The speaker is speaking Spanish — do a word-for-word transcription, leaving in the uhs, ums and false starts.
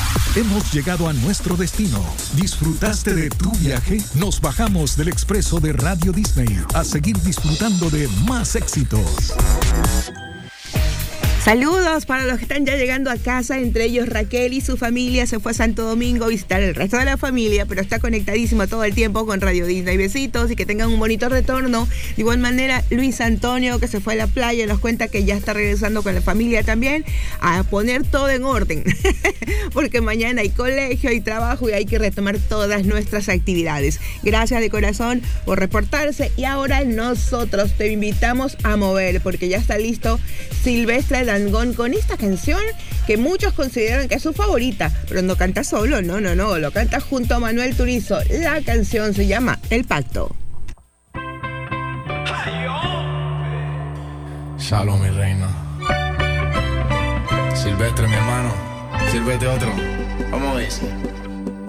Hemos llegado a nuestro destino. ¿Disfrutaste de tu viaje? Nos bajamos del expreso de Radio Disney a seguir disfrutando de más éxitos. Saludos para los que están ya llegando a casa, entre ellos Raquel y su familia. Se fue a Santo Domingo a visitar el resto de la familia, pero está conectadísimo todo el tiempo con Radio Disney. Besitos y que tengan un bonito retorno. De igual manera, Luis Antonio, que se fue a la playa, nos cuenta que ya está regresando con la familia también a poner todo en orden, porque mañana hay colegio, hay trabajo y hay que retomar todas nuestras actividades. Gracias de corazón por reportarse, y ahora nosotros te invitamos a mover, porque ya está listo Silvestre Dangond con esta canción que muchos consideran que es su favorita, pero no canta solo, no, no, no, lo canta junto a Manuel Turizo. La canción se llama El Pacto. Shalom, mi reina. Silvestre, mi hermano. Sírvete otro. Vamos a ver.